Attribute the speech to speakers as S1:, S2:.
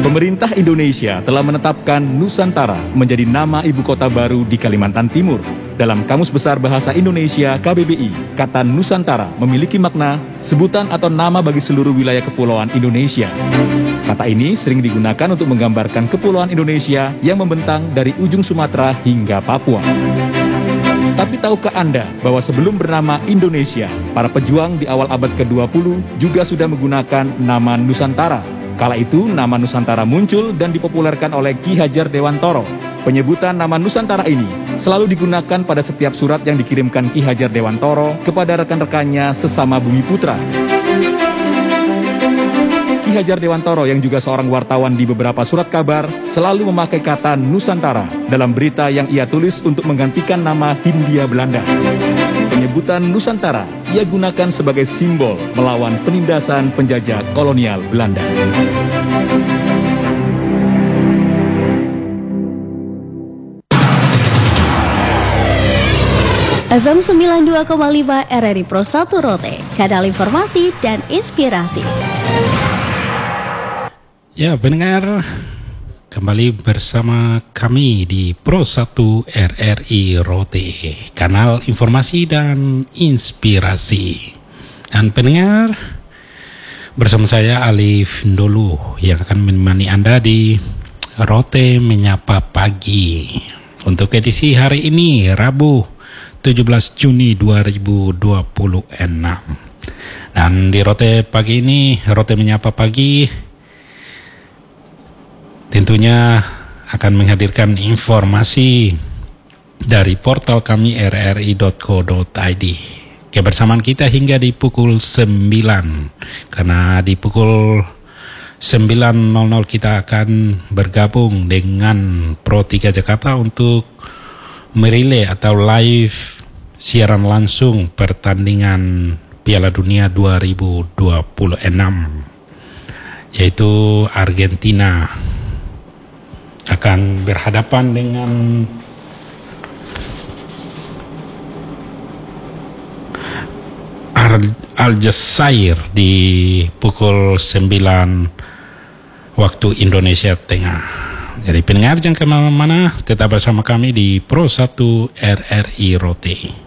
S1: Pemerintah Indonesia telah menetapkan Nusantara menjadi nama ibu kota baru di Kalimantan Timur. Dalam Kamus Besar Bahasa Indonesia KBBI, kata Nusantara memiliki makna sebutan atau nama bagi seluruh wilayah kepulauan Indonesia. Kata ini sering digunakan untuk menggambarkan kepulauan Indonesia yang membentang dari ujung Sumatera hingga Papua. Tapi tahukah Anda bahwa sebelum bernama Indonesia, para pejuang di awal abad ke-20 juga sudah menggunakan nama Nusantara. Kala itu, nama Nusantara muncul dan dipopulerkan oleh Ki Hajar Dewantoro. Penyebutan nama Nusantara ini selalu digunakan pada setiap surat yang dikirimkan Ki Hajar Dewantoro kepada rekan-rekannya sesama Bumi Putra. Ki Hajar Dewantoro yang juga seorang wartawan di beberapa surat kabar selalu memakai kata Nusantara dalam berita yang ia tulis untuk menggantikan nama Hindia Belanda. Penyebutan Nusantara ia gunakan sebagai simbol melawan penindasan penjajah kolonial Belanda.
S2: FM 92,5 RRI Pro 1 Rote, kanal informasi dan inspirasi.
S3: Ya, pendengar, kembali bersama kami di Pro 1 RRI Rote, kanal informasi dan inspirasi. Dan pendengar, bersama saya Alif Ndolu yang akan menemani Anda di Rote Menyapa Pagi. Untuk edisi hari ini, Rabu 17 Juni 2026. Dan di Rote Pagi ini, Rote Menyapa Pagi tentunya akan menghadirkan informasi dari portal kami rri.co.id. Kebersamaan kita hingga di pukul 9. Karena di pukul 9.00 kita akan bergabung dengan Pro 3 Jakarta untuk merilai atau live siaran langsung pertandingan Piala Dunia 2026, yaitu Argentina akan berhadapan dengan Aljazair di pukul 9 waktu Indonesia Tengah. Jadi pendengar jangan kemana-mana, tetap bersama kami di Pro 1 RRI Rote.